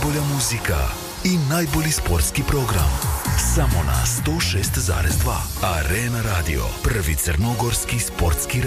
najbolja muzika i najbolji sportski program. Samo na 106,2 Arena Radio, prvi crnogorski sportski